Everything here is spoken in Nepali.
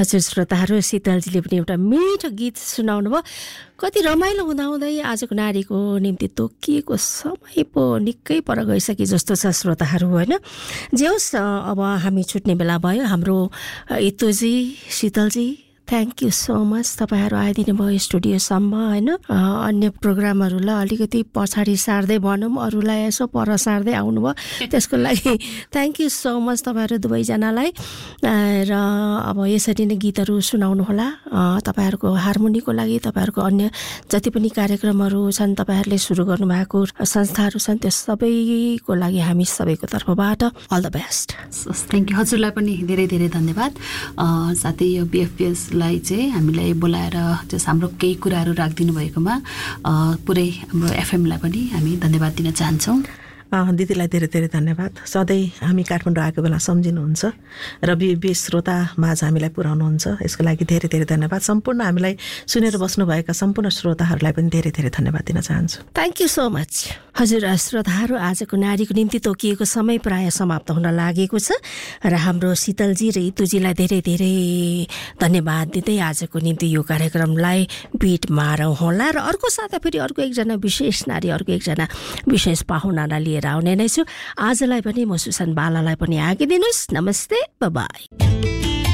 हजुर श्रोताहरू, शीतलजीले पनि एउटा मिठो गीत सुनाउनु भयो। कति रमाइलो हुँदाहुँदै आजको नारीको निम्ति तोकिएको समय पो निकै पर गइसके जस्तो छ श्रोताहरू, होइन? जे होस्, अब हामी छुट्ने बेला भयो। हाम्रो इतुजी, शीतलजी, थ्याङ्क यू सो मच। तपाईँहरू आइदिनु भयो स्टुडियोसम्म, होइन? अन्य प्रोग्रामहरूलाई अलिकति पछाडि सार्दै भनौँ, अरूलाई यसो पर सार्दै आउनुभयो, त्यसको लागि थ्याङ्क यू सो मच तपाईँहरू दुवैजनालाई। र अब यसरी नै गीतहरू सुनाउनु होला तपाईँहरूको हार्मोनीको लागि, तपाईँहरूको अन्य जति पनि कार्यक्रमहरू छन्, तपाईँहरूले सुरु गर्नुभएको संस्थाहरू छन्, त्यो सबैको लागि हामी सबैको तर्फबाट all the best. Thank you. हजुरलाई पनि धेरै धेरै धन्यवाद। साथै यो बिएफपिएस चाहिँ हामीलाई बोलाएर जस हाम्रो केही कुराहरू राखिदिनु भएकोमा पुरै हाम्रो एफएमलाई पनि हामी धन्यवाद दिन चाहन्छौँ। दिदीलाई धेरै धेरै धन्यवाद। सधैँ हामी काठमाडौँ आएको बेला सम्झिनुहुन्छ र बिएफपी श्रोता माझ हामीलाई पुर्याउनुहुन्छ, यसको लागि धेरै धेरै धन्यवाद। सम्पूर्ण हामीलाई सुनेर बस्नुभएका सम्पूर्ण श्रोताहरूलाई पनि धेरै धेरै धन्यवाद दिन चाहन्छु। Thank you so much. हजुर श्रोताहरू, आजको नारीको निम्ति तोकिएको समय प्राय समाप्त हुन लागेको छ र हाम्रो शीतलजी र इतुजीलाई धेरै धेरै धन्यवाद दिँदै आजको निम्ति यो कार्यक्रमलाई बिट मारौँ होला। र अर्को साता फेरि अर्को एकजना विशेष नारी, अर्को एकजना विशेष पाहुनालाई लिएर आउने नै छु। आजलाई पनि म सुसन बालालाई पनि आगिदिनुहोस्। नमस्ते, बाई।